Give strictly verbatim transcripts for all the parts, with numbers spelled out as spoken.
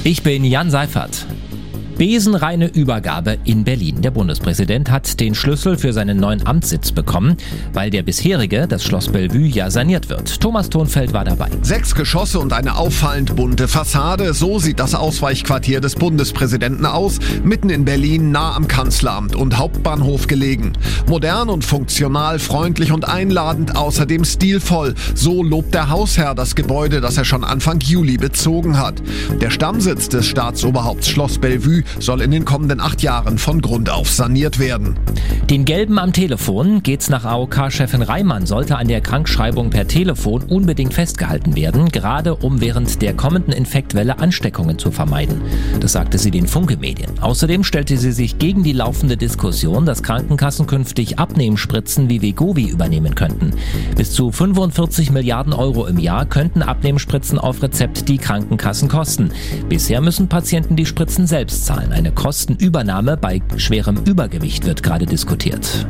Ich bin Jan Seifert. Besenreine Übergabe in Berlin. Der Bundespräsident hat den Schlüssel für seinen neuen Amtssitz bekommen, weil der bisherige, das Schloss Bellevue, ja saniert wird. Thomas Thonfeld war dabei. Sechs Geschosse und eine auffallend bunte Fassade. So sieht das Ausweichquartier des Bundespräsidenten aus. Mitten in Berlin, nah am Kanzleramt und Hauptbahnhof gelegen. Modern und funktional, freundlich und einladend, außerdem stilvoll. So lobt der Hausherr das Gebäude, das er schon Anfang Juli bezogen hat. Der Stammsitz des Staatsoberhaupts Schloss Bellevue soll in den kommenden acht Jahren von Grund auf saniert werden. Den Gelben am Telefon geht's nach A O K-Chefin Reimann, sollte an der Krankschreibung per Telefon unbedingt festgehalten werden, gerade um während der kommenden Infektwelle Ansteckungen zu vermeiden. Das sagte sie den Funke-Medien. Außerdem stellte sie sich gegen die laufende Diskussion, dass Krankenkassen künftig Abnehmspritzen wie Wegovy übernehmen könnten. Bis zu fünfundvierzig Milliarden Euro im Jahr könnten Abnehmspritzen auf Rezept die Krankenkassen kosten. Bisher müssen Patienten die Spritzen selbst zahlen. Eine Kostenübernahme bei schwerem Übergewicht wird gerade diskutiert.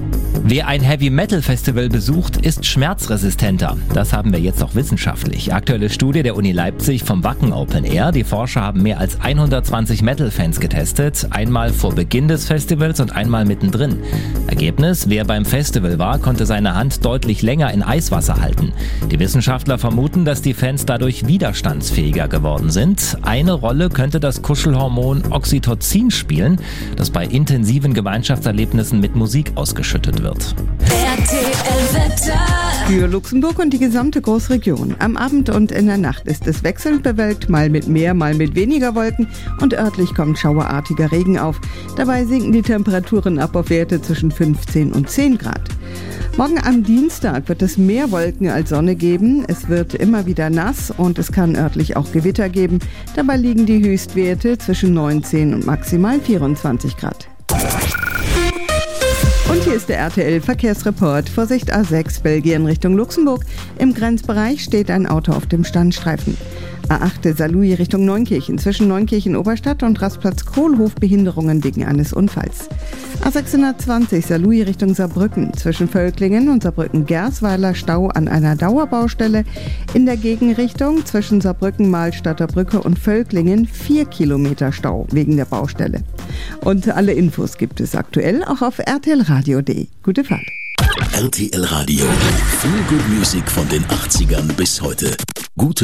Wer ein Heavy-Metal-Festival besucht, ist schmerzresistenter. Das haben wir jetzt auch wissenschaftlich. Aktuelle Studie der Uni Leipzig vom Wacken Open Air. Die Forscher haben mehr als hundertzwanzig Metal-Fans getestet. Einmal vor Beginn des Festivals und einmal mittendrin. Ergebnis: Wer beim Festival war, konnte seine Hand deutlich länger in Eiswasser halten. Die Wissenschaftler vermuten, dass die Fans dadurch widerstandsfähiger geworden sind. Eine Rolle könnte das Kuschelhormon Oxytocin spielen, das bei intensiven Gemeinschaftserlebnissen mit Musik ausgeschüttet wird. R T L-Wetter. Für Luxemburg und die gesamte Großregion. Am Abend und in der Nacht ist es wechselnd bewölkt, mal mit mehr, mal mit weniger Wolken und örtlich kommt schauerartiger Regen auf. Dabei sinken die Temperaturen ab auf Werte zwischen fünfzehn und zehn Grad. Morgen am Dienstag wird es mehr Wolken als Sonne geben. Es wird immer wieder nass und es kann örtlich auch Gewitter geben. Dabei liegen die Höchstwerte zwischen neunzehn und maximal vierundzwanzig Grad. Und hier ist der R T L-Verkehrsreport. Vorsicht A sechs, Belgien Richtung Luxemburg. Im Grenzbereich steht ein Auto auf dem Standstreifen. A acht, Saarlouis Richtung Neunkirchen. Zwischen Neunkirchen Oberstadt und Rastplatz Kohlhof Behinderungen wegen eines Unfalls. A sechshundertzwanzig, Saarlouis Richtung Saarbrücken. Zwischen Völklingen und Saarbrücken-Gersweiler Stau an einer Dauerbaustelle. In der Gegenrichtung zwischen Saarbrücken-Mahlstadter Brücke und Völklingen vier Kilometer Stau wegen der Baustelle. Und alle Infos gibt es aktuell auch auf r t l radio punkt d e. Gute Fahrt. R T L Radio. Viel Good Music von den achtzigern bis heute. Gute